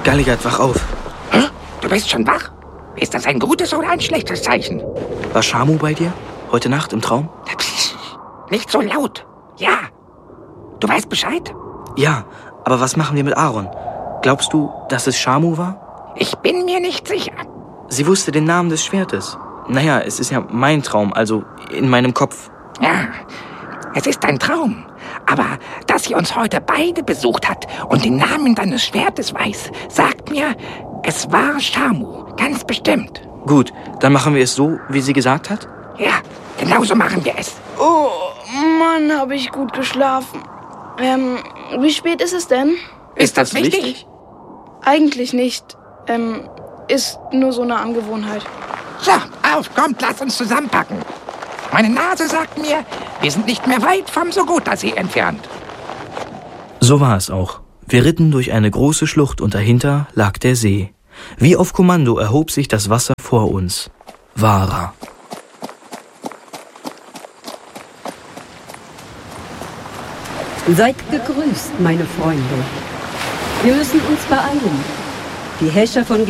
Galligat, wach auf. Hä? Du bist schon wach? Ist das ein gutes oder ein schlechtes Zeichen? War Shamu bei dir? Heute Nacht im Traum? Psst, nicht so laut. Ja. Du weißt Bescheid? Ja, aber was machen wir mit Aaron? Glaubst du, dass es Shamu war? Ich bin mir nicht sicher. Sie wusste den Namen des Schwertes. Naja, es ist ja mein Traum, also in meinem Kopf. Ja, es ist ein Traum. Aber dass sie uns heute beide besucht hat und den Namen deines Schwertes weiß, sagt mir, es war Shamu. Ganz bestimmt. Gut, dann machen wir es so, wie sie gesagt hat? Ja, genau so machen wir es. Oh, Mann, habe ich gut geschlafen. Wie spät ist es denn? Ist das wichtig? Eigentlich nicht. Ist nur so eine Angewohnheit. So, auf, kommt, lass uns zusammenpacken. Meine Nase sagt mir, wir sind nicht mehr weit vom Sogota-See entfernt. So war es auch. Wir ritten durch eine große Schlucht und dahinter lag der See. Wie auf Kommando erhob sich das Wasser vor uns. Wara. Seid gegrüßt, meine Freunde. Wir müssen uns beeilen. Die Herrscher von